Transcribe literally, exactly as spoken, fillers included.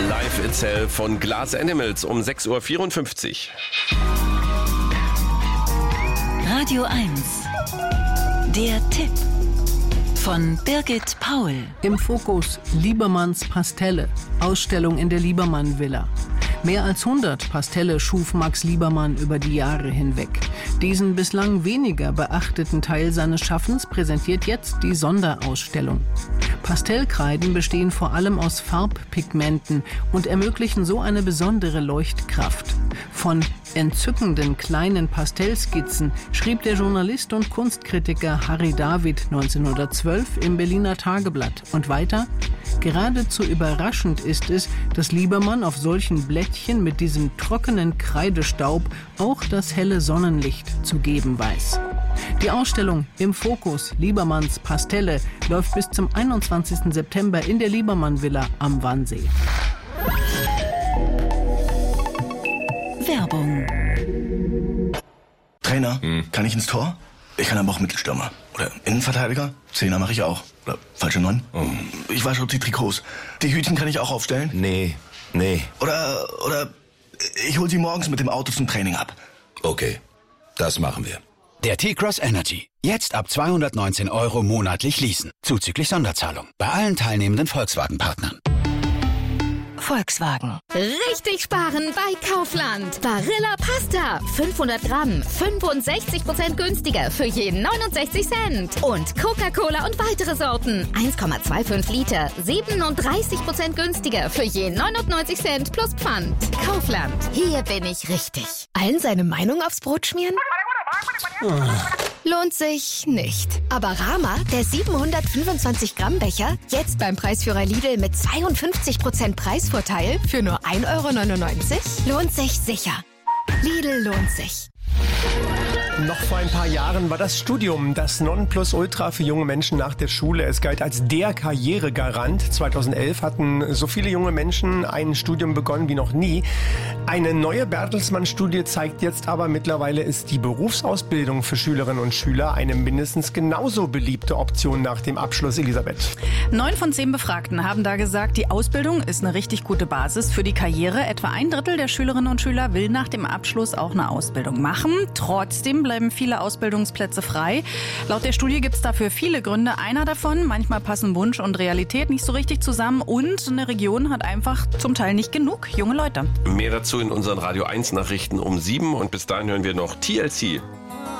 Life Itself von Glass Animals um sechs Uhr vierundfünfzig. Radio eins. Der Tipp von Birgit Paul. Im Fokus Liebermanns Pastelle, Ausstellung in der Liebermann-Villa. Mehr als hundert Pastelle schuf Max Liebermann über die Jahre hinweg. Diesen bislang weniger beachteten Teil seines Schaffens präsentiert jetzt die Sonderausstellung. Pastellkreiden bestehen vor allem aus Farbpigmenten und ermöglichen so eine besondere Leuchtkraft. Von entzückenden kleinen Pastellskizzen schrieb der Journalist und Kunstkritiker Harry David neunzehnhundertzwölf im Berliner Tageblatt. Und weiter: Geradezu überraschend ist es, dass Liebermann auf solchen Blättchen mit diesem trockenen Kreidestaub auch das helle Sonnenlicht zu geben weiß. Die Ausstellung Im Fokus Liebermanns Pastelle läuft bis zum einundzwanzigsten September in der Liebermann-Villa am Wannsee. Werbung. Trainer, hm. kann ich ins Tor? Ich kann aber auch Mittelstürmer. Oder Innenverteidiger? Zehner mache ich auch. Oder falsche Neun? Oh. Ich wasche die Trikots. Die Hütchen kann ich auch aufstellen? Nee, nee. Oder, oder ich hol sie morgens mit dem Auto zum Training ab. Okay, das machen wir. Der T-Cross Energy. Jetzt ab zweihundertneunzehn Euro monatlich leasen. Zuzüglich Sonderzahlung. Bei allen teilnehmenden Volkswagen-Partnern. Volkswagen. Richtig sparen bei Kaufland. Barilla Pasta. fünfhundert Gramm. fünfundsechzig Prozent günstiger für jeden neunundsechzig Cent. Und Coca-Cola und weitere Sorten. eins Komma fünfundzwanzig Liter. siebenunddreißig Prozent günstiger für jeden neunundneunzig Cent plus Pfand. Kaufland. Hier bin ich richtig. Allen seine Meinung aufs Brot schmieren? Lohnt sich nicht. Aber Rama, der siebenhundertfünfundzwanzig Gramm Becher, jetzt beim Preisführer Lidl mit zweiundfünfzig Prozent Preisvorteil für nur ein Euro neunundneunzig? Lohnt sich sicher. Lidl lohnt sich. Noch vor ein paar Jahren war das Studium das Nonplusultra für junge Menschen nach der Schule. Es galt als der Karrieregarant. zweitausendelf hatten so viele junge Menschen ein Studium begonnen wie noch nie. Eine neue Bertelsmann-Studie zeigt jetzt aber, mittlerweile ist die Berufsausbildung für Schülerinnen und Schüler eine mindestens genauso beliebte Option nach dem Abschluss. Elisabeth. Neun von zehn Befragten haben da gesagt, die Ausbildung ist eine richtig gute Basis für die Karriere. Etwa ein Drittel der Schülerinnen und Schüler will nach dem Abschluss auch eine Ausbildung machen. Trotzdem bleiben viele Ausbildungsplätze frei. Laut der Studie gibt es dafür viele Gründe. Einer davon: manchmal passen Wunsch und Realität nicht so richtig zusammen und eine Region hat einfach zum Teil nicht genug junge Leute. Mehr dazu in unseren Radio eins Nachrichten um sieben und bis dahin hören wir noch T L C.